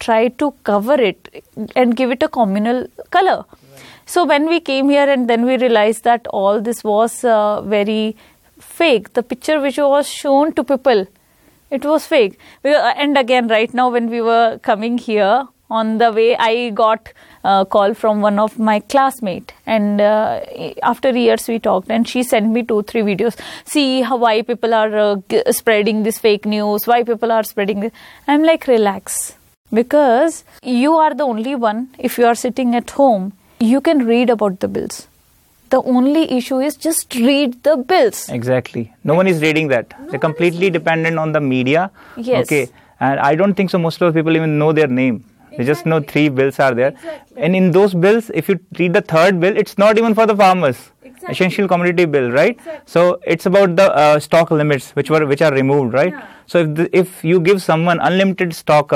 tried to cover it and give it a communal color. So when we came here and then we realized that all this was very fake. The picture which was shown to people, it was fake. And again, right now when we were coming here, on the way I got a call from one of my classmates, and after years we talked, and she sent me 2-3 videos. See why people are spreading this fake news, why people are spreading this. I'm like, relax. Because you are the only one, if you are sitting at home, you can read about the bills. The only issue is just read the bills. Exactly. No one is reading that. They're completely dependent on the media. Yes. Okay. And I don't think so most of the people even know their name. They just know 3 bills are there. Exactly. And in those bills, if you read the 3rd bill, it's not even for the farmers. Exactly. Essential commodity bill, right? Exactly. So it's about the stock limits which are removed, right? Yeah. So if you give someone unlimited stock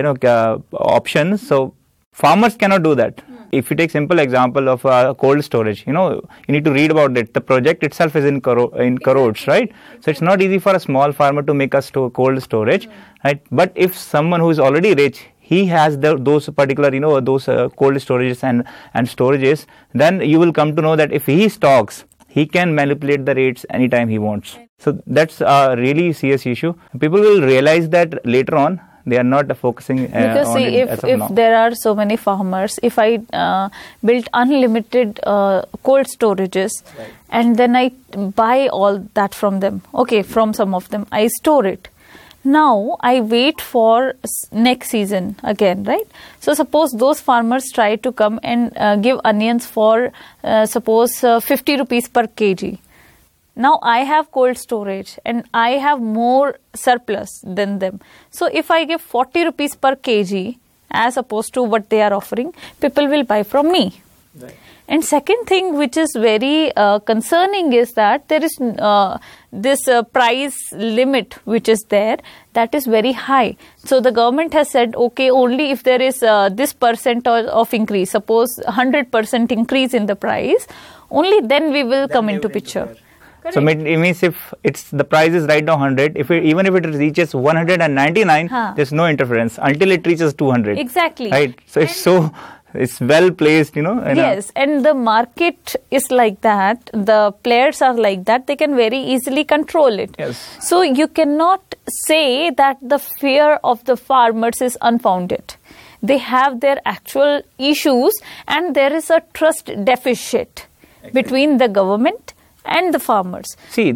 options, so farmers cannot do that. If you take simple example of cold storage, you need to read about it. The project itself is in crores, right? So it's not easy for a small farmer to make a cold storage, right? But if someone who is already rich, he has those particular, those cold storages and storages, then you will come to know that if he stocks, he can manipulate the rates anytime he wants. So that's a really serious issue. People will realize that later on. They are not focusing because on see, it as of now. If there are so many farmers, if I built unlimited cold storages, right, and then I buy all that from them, okay, from some of them, I store it. Now I wait for next season again, right? So suppose those farmers try to come and give onions for suppose 50 rupees per kg. Now I have cold storage and I have more surplus than them. So if I give 40 rupees per kg as opposed to what they are offering, people will buy from me. Right. And second thing which is very concerning is that there is this price limit which is there, that is very high. So the government has said, okay, only if there is this percent of increase, suppose 100% increase in the price, only then we will come into picture. Correct. So it means if the price is right now 100, even if it reaches 199, there's no interference until it reaches 200. Exactly. Right. So it's well placed, Yes, and the market is like that. The players are like that. They can very easily control it. Yes. So you cannot say that the fear of the farmers is unfounded. They have their actual issues, and there is a trust deficit between the government and the farmers. See,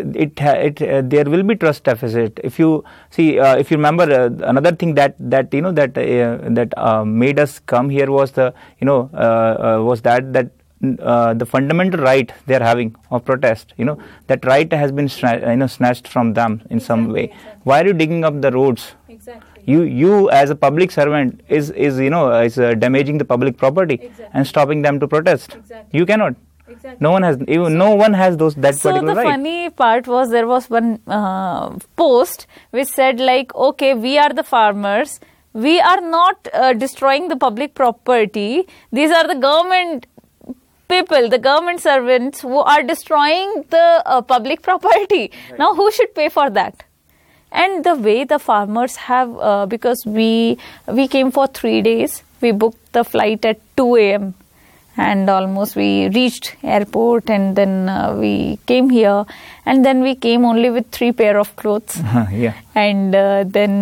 there will be trust deficit. If you see, if you remember, another thing that made us come here was the fundamental right they are having of protest. That right has been snatched from them in some way. Why are you digging up the roads? Exactly. You as a public servant is damaging the public property and stopping them to protest. Exactly. You cannot. Exactly. No one has that so particular right. So the funny part was there was one post which said like, okay, we are the farmers. We are not destroying the public property. These are the government people, the government servants who are destroying the public property. Right. Now who should pay for that? And the way the farmers have, because we came for 3 days. We booked the flight at 2 a.m. and almost we reached airport, and then we came here, and then we came only with 3 pair of clothes. Yeah. And then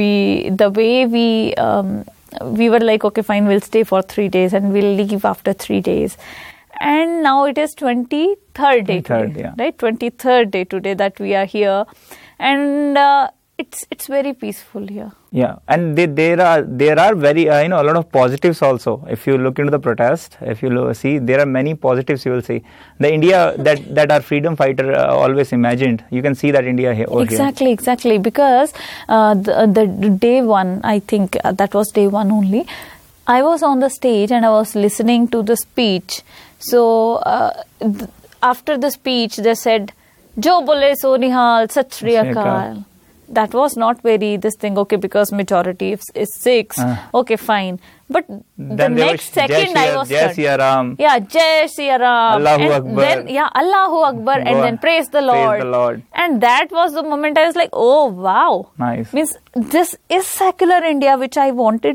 we were like, okay, fine, we'll stay for 3 days and we'll leave after 3 days. And now it is 23rd day today, yeah. right? 23rd day today that we are here, and it's very peaceful here. Yeah, and there are very a lot of positives also. If you look into the protest, if you see, there are many positives. You will see the India that our freedom fighter always imagined. You can see that India here. Exactly. Because the day one, I think that was day one only. I was on the stage and I was listening to the speech. So after the speech, they said, "Jo bole so nihal, sat shri akal." That was not very this thing, okay, because majority is 6. Okay, fine. But the next second I was Jai Siya Ram. Yeah, Jai Siya Ram. Allahu Akbar. Then, Allahu Akbar. And then praise the Lord. Praise the Lord. And that was the moment I was like, oh, wow. Nice. Means this is secular India, which I wanted